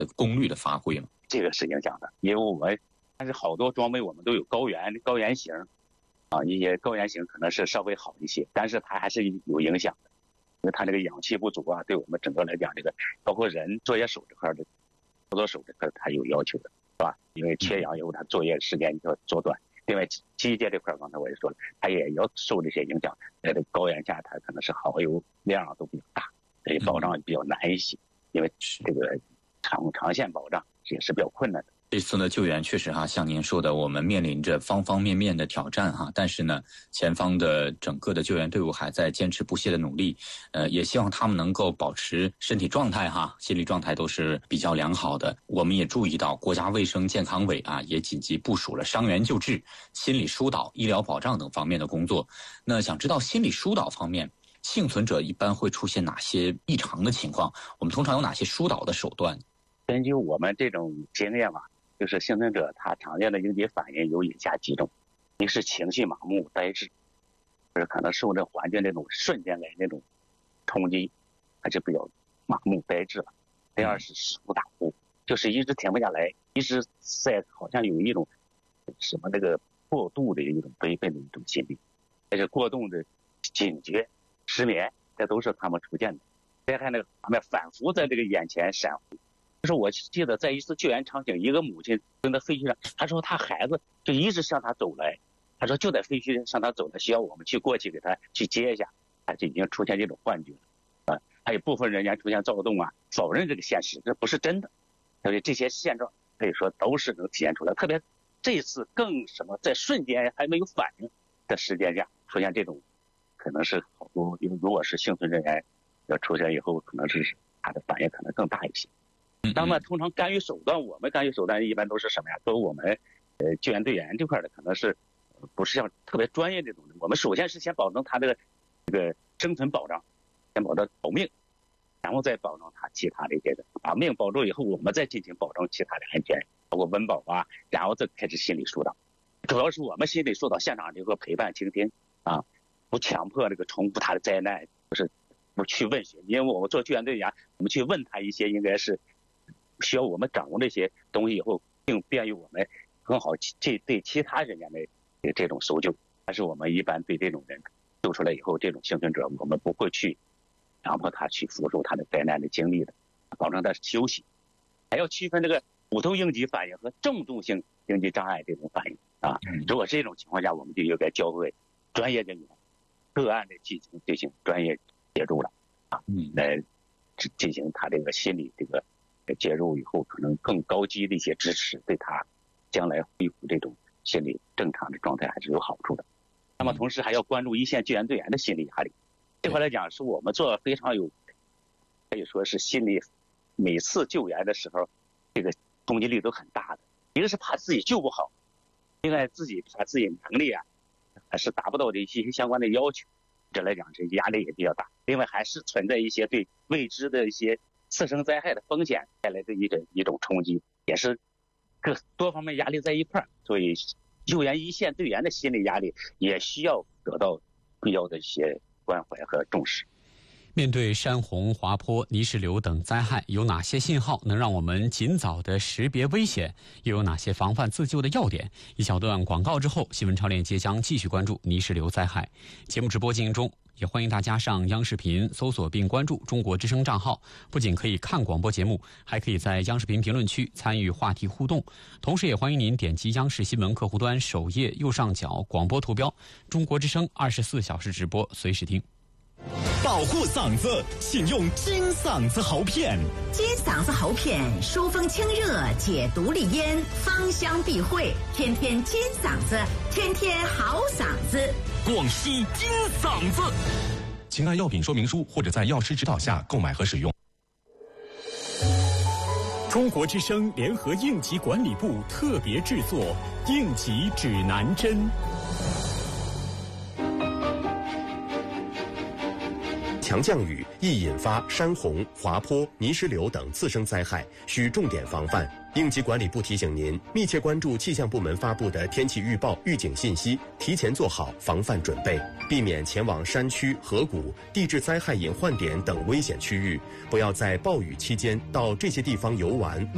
功率的发挥吗？ 这个是影响的，因为但是好多装备我们都有高原型，一些高原型可能是稍微好一些，但是它还是有影响的，因为它这个氧气不足啊，对我们整个来讲，这个包括人作业手这块的操作手这块它有要求的，是吧？因为缺氧以后，它作业时间要缩短。另外，机械这块刚才我也说了，它也要受这些影响，在这高原下，它可能是耗油量都比较大，所以保障比较难一些，因为这个长线保障也是比较困难的。 这次呢救援确实像您说的，我们面临着方方面面的挑战但是呢，前方的整个的救援队伍还在坚持不懈的努力，也希望他们能够保持身体状态心理状态都是比较良好的。我们也注意到国家卫生健康委也紧急部署了伤员救治、心理疏导、医疗保障等方面的工作。那想知道心理疏导方面，幸存者一般会出现哪些异常的情况？我们通常有哪些疏导的手段？ 根据我们这种经验就是幸存者他常见的应激反应有以下几种：一是情绪麻木呆滞，就是可能受这环境那种瞬间来那种冲击，还是比较麻木呆滞了；第二是食不打呼，就是一直停不下来，一直在好像有一种什么那个过度的一种悲愤的一种心理，而且过度的警觉、失眠，这都是他们出现的。再看那个画面反复在这个眼前闪回。就是我记得在一次救援场景，一个母亲跟在废墟上，她说她孩子就一直向她走来，她说就在废墟向她走来，需要我们过去给她去接一下，她就已经出现这种幻觉了还有部分人员出现躁动否认这个现实，这不是真的。所以这些现状可以说都是能体现出来，特别这次更在瞬间还没有反应的时间下出现这种，可能是好多，因为如果是幸存人员要出现以后，可能是他的反应可能更大一些。那么通常干预手段，我们干预手段一般都是什么呀？都我们救援队员这块的可能是不是像特别专业这种的。我们首先是先保证他这个生存保障，先保证保命，然后再保证他其他的一些的，把命保住以后，我们再进行保证其他的安全，包括温饱然后再开始心理疏导。主要是我们心理疏导现场这个陪伴倾听不强迫这个重复他的灾难，不去问询，因为我们做救援队员，我们去问他一些应该是需要我们掌握这些东西以后，并便于我们更好对其他人员的这种搜救。但是我们一般对这种人救出来以后，这种幸存者我们不会去强迫他去复述他的灾难的经历的，保证他休息。还要区分这个普通应激反应和重度性应激障碍这种反应如果这种情况下，我们就应该交给专业人员个案的进行专业介入了来进行他这个心理这个介入以后，可能更高级的一些支持，对他将来恢复这种心理正常的状态还是有好处的。那么同时还要关注一线救援队员的心理压力，这块来讲是我们做非常可以说是心理每次救援的时候这个冲击力都很大的。一个是怕自己救不好，另外自己怕自己能力还是达不到的一些相关的要求，这来讲这压力也比较大。另外还是存在一些对未知的一些次生灾害的风险带来的一种冲击，也是多方面压力在一块，所以救援一线队员的心理压力也需要得到必要的一些关怀和重视。 面对山洪、滑坡、泥石流等灾害，有哪些信号能让我们尽早的识别危险？又有哪些防范自救的要点？一小段广告之后，新闻超链接将继续关注泥石流灾害。节目直播进行中，也欢迎大家上央视频搜索并关注中国之声账号，不仅可以看广播节目，还可以在央视频评论区参与话题互动。同时也欢迎您点击央视新闻客户端首页右上角广播图标，中国之声24小时直播，随时听。 保护嗓子，请用金嗓子喉片。 金嗓子喉片疏风清热，解毒利咽，芳香避秽，天天金嗓子，天天好嗓子。 广西金嗓子。 请按药品说明书或者在药师指导下购买和使用。 中国之声联合应急管理部特别制作《应急指南针》。 强降雨易引发山洪、滑坡、泥石流等次生灾害，需重点防范。应急管理部提醒您，密切关注气象部门发布的天气预报、预警信息，提前做好防范准备，避免前往山区、河谷、地质灾害隐患点等危险区域，不要在暴雨期间到这些地方游玩。